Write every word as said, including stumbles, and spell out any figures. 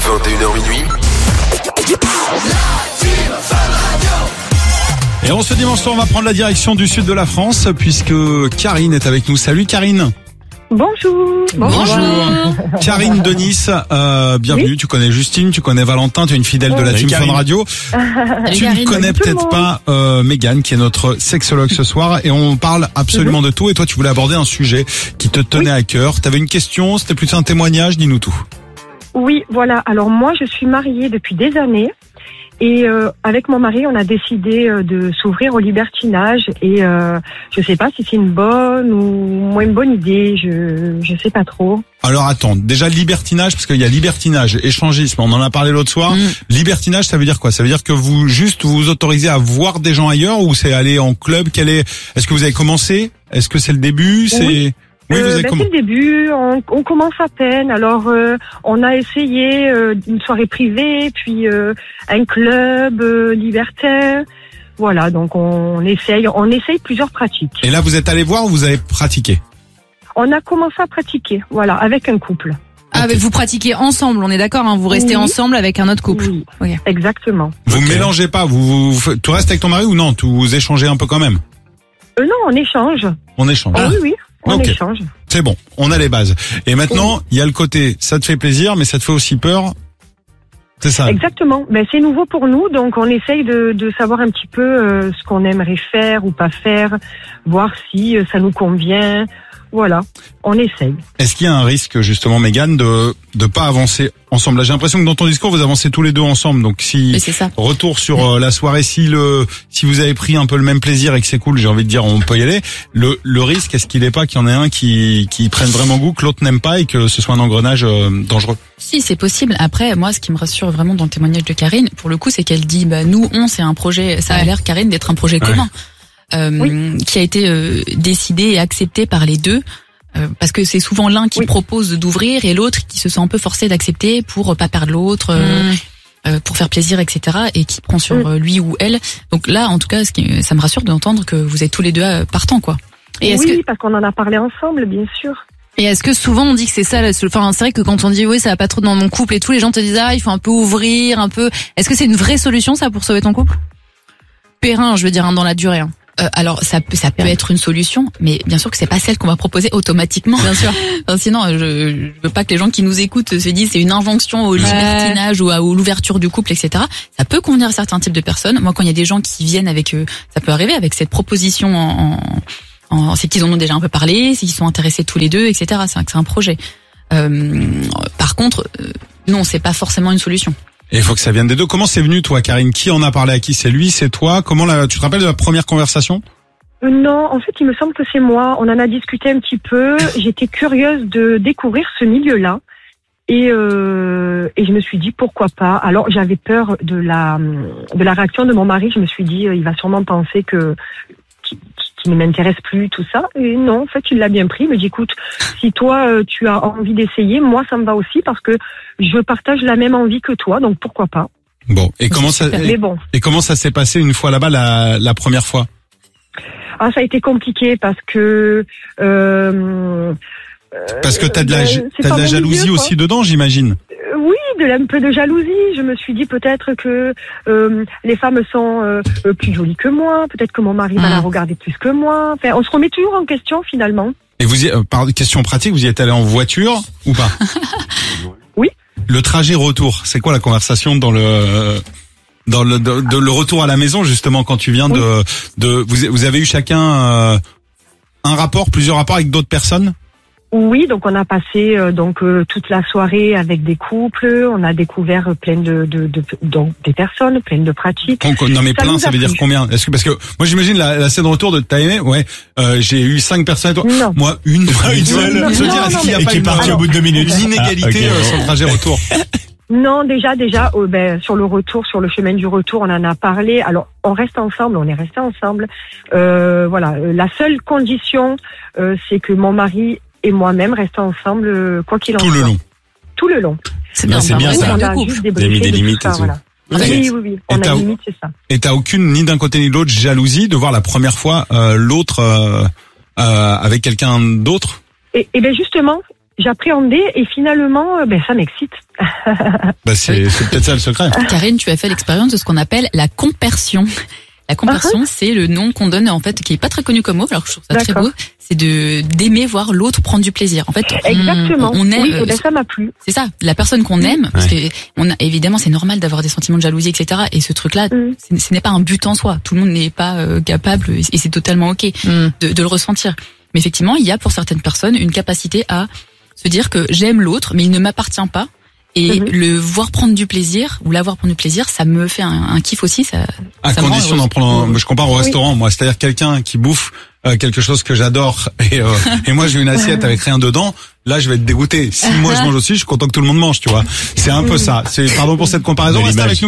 vingt et une heures minuit. Et on ce dimanche soir, on va prendre la direction du sud de la France puisque Karine est avec nous. Salut Karine. Bonjour. Bonjour. Bonjour. Karine de Nice, euh, bienvenue. Oui. Tu connais Justine, tu connais Valentin, tu es une fidèle de la Team Fun Radio. Tu ne connais peut-être pas euh, Mégane qui est notre sexologue ce soir et on parle absolument mm-hmm. de tout. Et toi, tu voulais aborder un sujet qui te tenait oui. à cœur. Tu avais une question, c'était plutôt un témoignage, dis-nous tout. Oui, voilà. Alors moi, je suis mariée depuis des années. Et euh, avec mon mari, on a décidé euh, de s'ouvrir au libertinage et euh, je sais pas si c'est une bonne ou moins une bonne idée, je je sais pas trop. Alors attends, déjà libertinage, parce qu'il y a libertinage, échangisme, on en a parlé l'autre soir. Mmh. Libertinage, ça veut dire quoi? Ça veut dire que vous juste vous, vous autorisez à voir des gens ailleurs ou c'est aller en club? Quel est Est-ce que vous avez commencé? Est-ce que c'est le début? C'est oui. Oui, vous avez euh, ben, c'est le début, on, on commence à peine. Alors, euh, on a essayé euh, une soirée privée, puis euh, un club euh, libertin. Voilà, donc on essaye, on essaye plusieurs pratiques. Et là, vous êtes allé voir ou vous avez pratiqué? On a commencé à pratiquer, voilà, avec un couple. Ah, okay. Vous pratiquez ensemble, on est d'accord, hein, vous restez oui. ensemble avec un autre couple. Oui, okay. Exactement. Vous okay. mélangez pas, vous, vous, tu restes avec ton mari ou non? Vous échangez un peu quand même? Euh, non, on échange. On échange. Ah, oui, oui. On okay. échange. C'est bon, on a les bases. Et maintenant, il oui. y a le côté, ça te fait plaisir, mais ça te fait aussi peur. C'est ça. Exactement. Ben c'est nouveau pour nous, donc on essaye de, de savoir un petit peu euh, ce qu'on aimerait faire ou pas faire, voir si euh, ça nous convient. Voilà, on essaye. Est-ce qu'il y a un risque justement, Mégane, de de pas avancer ensemble? Là, j'ai l'impression que dans ton discours, vous avancez tous les deux ensemble. Donc, si c'est ça. Retour sur euh, la soirée, si le si vous avez pris un peu le même plaisir et que c'est cool, j'ai envie de dire, on peut y aller. Le le risque, est-ce qu'il n'est pas qu'il y en ait un qui qui prenne vraiment goût, que l'autre n'aime pas et que ce soit un engrenage euh, dangereux? Si, c'est possible. Après, moi, ce qui me rassure vraiment dans le témoignage de Karine, pour le coup, c'est qu'elle dit, bah nous, on, c'est un projet. Ça a l'air, Karine, d'être un projet ouais. commun euh, oui. qui a été euh, décidé et accepté par les deux. Euh, parce que c'est souvent l'un qui oui. propose d'ouvrir et l'autre qui se sent un peu forcé d'accepter pour pas perdre l'autre, euh, mmh. euh, pour faire plaisir, et cetera. Et qui prend sur mmh. lui ou elle. Donc là, en tout cas, ce qui, ça me rassure d'entendre que vous êtes tous les deux partants, quoi. Et est-ce oui, que... parce qu'on en a parlé ensemble, bien sûr. Et est-ce que souvent on dit que c'est ça, enfin c'est vrai que quand on dit oui ça va pas trop dans mon couple et tout, les gens te disent ah il faut un peu ouvrir, un peu. Est-ce que c'est une vraie solution ça pour sauver ton couple? Périn, je veux dire hein, dans la durée. Hein. Euh, alors ça peut ça peut être une solution, mais bien sûr que c'est pas celle qu'on va proposer automatiquement. Bien sûr. Enfin, sinon, je, je veux pas que les gens qui nous écoutent se disent c'est une injonction au libertinage ou à ou l'ouverture du couple, et cetera. Ça peut convenir à certains types de personnes. Moi, quand il y a des gens qui viennent avec, euh, ça peut arriver avec cette proposition en, en, en c'est qu'ils en ont déjà un peu parlé, c'est qu'ils sont intéressés tous les deux, et cetera. C'est un, c'est un projet. Euh, par contre, euh, non, c'est pas forcément une solution. Et il faut que ça vienne des deux. Comment c'est venu, toi, Karine? Qui en a parlé à qui? C'est lui, c'est toi? Comment la, tu te rappelles de la première conversation? euh, Non, en fait, il me semble que c'est moi. On en a discuté un petit peu. J'étais curieuse de découvrir ce milieu-là. Et, euh, et je me suis dit, pourquoi pas? Alors, j'avais peur de la, de la réaction de mon mari. Je me suis dit, il va sûrement penser que, qui ne m'intéresse plus, tout ça. Et non, en fait, il l'a bien pris. Il me dit, écoute, si toi, euh, tu as envie d'essayer, moi, ça me va aussi parce que je partage la même envie que toi, donc pourquoi pas. Bon, et comment ça, et, bon. et comment ça s'est passé une fois là-bas, la, la première fois? Ah, ça a été compliqué parce que... Euh, parce que t'as de la, euh, t'as de la jalousie milieu, aussi dedans, j'imagine. Oui, de un peu de jalousie. Je me suis dit peut-être que euh, les femmes sont euh, plus jolies que moi. Peut-être que mon mari mmh. va la regarder plus que moi. Enfin, on se remet toujours en question finalement. Et vous, y, euh, par question pratique, vous y êtes allé en voiture ou pas? Oui. Le trajet retour, c'est quoi la conversation dans le dans le de, de le retour à la maison justement quand tu viens oui. de de vous vous avez eu chacun euh, un rapport, plusieurs rapports avec d'autres personnes? Oui, donc on a passé euh, donc euh, toute la soirée avec des couples, on a découvert euh, plein de, de, de donc des personnes, plein de pratiques. Donc, non mais ça plein, ça veut plu. Dire combien? Est-ce que parce que moi j'imagine la, la scène de retour de t'as aimé? Ouais, euh, j'ai eu cinq personnes. Toi. Non. Moi une, pas une seule. Non, se dire, est-ce qu'il y a et pas qui est parti au bout de deux minutes. Une inégalité ah, okay, euh, sur le trajet retour? Non, déjà, déjà, euh, ben sur le retour, sur le chemin du retour, on en a parlé. Alors, on reste ensemble, on est resté ensemble. Euh, voilà, la seule condition, euh, c'est que mon mari et moi-même restons ensemble, quoi qu'il en soit. Tout le long. Tout le long. C'est bien, c'est bien ça. On a juste Vous avez mis des limites ça, et tout. Voilà. Okay. Oui, oui, oui. On et a une limite, c'est ça. Et t'as aucune, ni d'un côté ni de l'autre, jalousie de voir la première fois euh, l'autre euh, euh, avec quelqu'un d'autre? Et, et ben justement, j'appréhendais et finalement, ben ça m'excite. Bah c'est, c'est peut-être ça le secret. Karine, tu as fait l'expérience de ce qu'on appelle la compersion. La compersion, uh-huh. c'est le nom qu'on donne, en fait, qui est pas très connu comme mot, alors que je trouve ça D'accord. très beau. C'est de, d'aimer voir l'autre prendre du plaisir. En fait, on, Exactement. on aime. Oui, euh, ça m'a plu. C'est ça. La personne qu'on aime, ouais. parce que, on a, évidemment, c'est normal d'avoir des sentiments de jalousie, et cetera. Et ce truc-là, mm. ce n'est pas un but en soi. Tout le monde n'est pas euh, capable, et c'est totalement ok mm. de, de le ressentir. Mais effectivement, il y a pour certaines personnes une capacité à se dire que j'aime l'autre, mais il ne m'appartient pas. Et mm-hmm. le voir prendre du plaisir ou l'avoir prendre du plaisir, ça me fait un, un kiff aussi. Ça, à ça condition d'en prendre. Un, je compare au restaurant, oui. moi, c'est-à-dire quelqu'un qui bouffe euh, quelque chose que j'adore et, euh, et moi j'ai une assiette avec rien dedans. Là, je vais être dégoûté. Si moi je mange aussi, je suis content que tout le monde mange, tu vois. C'est un peu ça. C'est pardon pour cette comparaison. Reste avec nous.